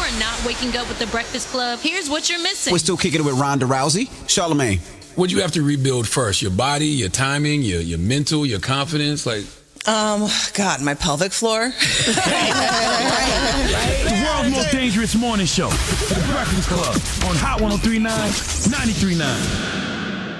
are not waking up with the Breakfast Club, here's what you're missing. We're still kicking it with Ronda Rousey. Charlamagne. What'd you have to rebuild first? Your body, your timing, your mental, your confidence? God, my pelvic floor. The world's most dangerous morning show. The Breakfast Club on Hot 103.9, 93.9.